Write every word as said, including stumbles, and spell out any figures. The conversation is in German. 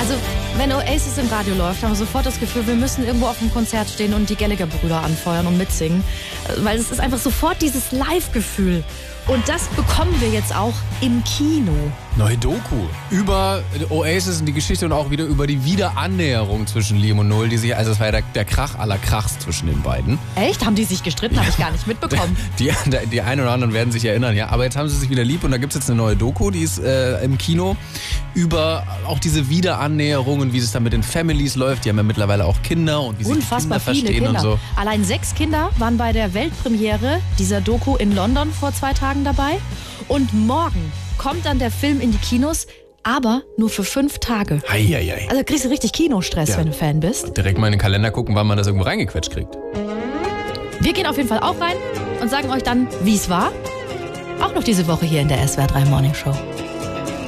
Also, wenn Oasis im Radio läuft, haben wir sofort das Gefühl, wir müssen irgendwo auf einem Konzert stehen und die Gallagher-Brüder anfeuern und mitsingen. Weil es ist einfach sofort dieses Live-Gefühl. Und das bekommen wir jetzt auch im Kino. Neue Doku über Oasis und die Geschichte und auch wieder über die Wiederannäherung zwischen Liam und Noel, die sich, also es war ja der, der Krach aller Krachs zwischen den beiden. Echt? Haben die sich gestritten? Habe ich gar nicht mitbekommen. Die, die, die einen oder anderen werden sich erinnern, ja. Aber jetzt haben sie sich wieder lieb und da gibt es jetzt eine neue Doku, die ist äh, im Kino über auch diese Wiederannäherung und wie es dann mit den Families läuft. Die haben ja mittlerweile auch Kinder und wie sich Unfassbar die Kinder viele verstehen Kinder. und so. Allein sechs Kinder waren bei der Weltpremiere dieser Doku in London vor zwei Tagen dabei. Und morgen kommt dann der Film in die Kinos, aber nur für fünf Tage. Hei, hei, hei. Also kriegst du richtig Kinostress, Ja. wenn du Fan bist. Direkt mal in den Kalender gucken, wann man das irgendwo reingequetscht kriegt. Wir gehen auf jeden Fall auch rein und sagen euch dann, wie es war. Auch noch diese Woche hier in der S W R drei Morning Show.